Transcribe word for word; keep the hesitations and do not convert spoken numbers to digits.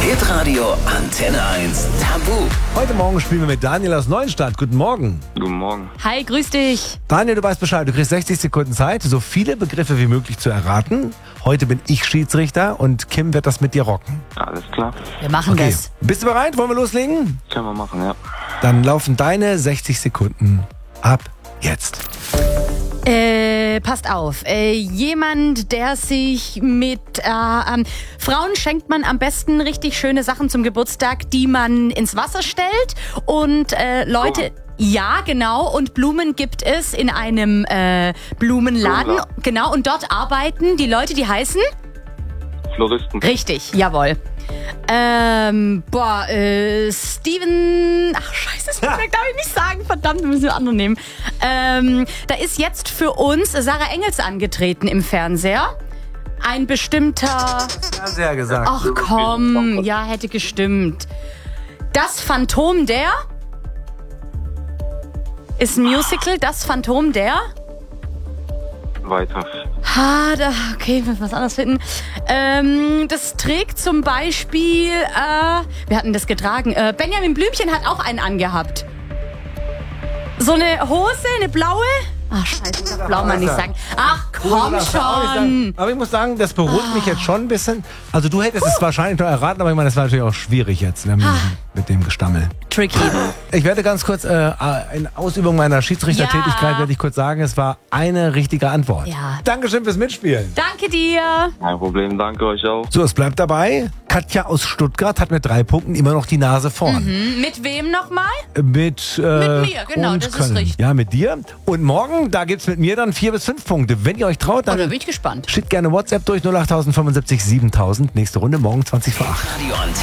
Hitradio Antenne eins Tabu. Heute Morgen spielen wir mit Daniel aus Neuenstadt. Guten Morgen. Guten Morgen. Hi, grüß dich. Daniel, du weißt Bescheid. Du kriegst sechzig Sekunden Zeit, so viele Begriffe wie möglich zu erraten. Heute bin ich Schiedsrichter und Kim wird das mit dir rocken. Alles klar. Wir machen Okay. das. Bist du bereit? Wollen wir loslegen? Können wir machen, ja. Dann laufen deine sechzig Sekunden ab jetzt. Äh, passt auf. Äh, jemand, der sich mit äh, ähm, Frauen schenkt man am besten richtig schöne Sachen zum Geburtstag, die man ins Wasser stellt. Und äh, Leute... Ja, genau. Und Blumen gibt es in einem äh, Blumenladen. Blumenladen. Genau. Und dort arbeiten die Leute, die heißen? Floristen. Richtig, jawohl. Ähm, boah, äh, Steven... Ach, scheiße, das darf ich nicht sagen. Verdammt, wir müssen wir andere nehmen. Ähm, da ist jetzt für uns Sarah Engels angetreten im Fernseher. Ein bestimmter... Sehr gesagt. Ach komm, ja, hätte gestimmt. Das Phantom der... Ist ein Musical, das Phantom der... Weiter. Ha, da, okay, wir müssen was anderes finden. Ähm, das trägt zum Beispiel, äh, wir hatten das getragen, äh, Benjamin Blümchen hat auch einen angehabt. So eine Hose, eine blaue? Ach, scheiße, ich darf blau mal nicht sagen. Ach, komm schon. Aber ich muss sagen, das beruhigt mich jetzt schon ein bisschen. Also du hättest es wahrscheinlich noch erraten, aber ich meine, das war natürlich auch schwierig jetzt ne, mit dem Gestammel. Tricky. Ich werde ganz kurz, äh, in Ausübung meiner Schiedsrichtertätigkeit, Ja. werde ich kurz sagen, es war eine richtige Antwort. Ja. Dankeschön fürs Mitspielen. Danke dir. Kein Problem, danke euch auch. So, es bleibt dabei. Katja aus Stuttgart hat mit drei Punkten immer noch die Nase vorn. Hm, mit wem nochmal? Mit, äh, Mit mir, genau, und das ist Köln. richtig. Ja, mit dir. Und morgen, da gibt's mit mir dann vier bis fünf Punkte. Wenn ihr euch traut, Oh, da dann bin ich gespannt. schickt gerne WhatsApp durch null acht fünfundsiebzig siebentausend. Nächste Runde morgen zwanzig vor acht. Radio Antenne.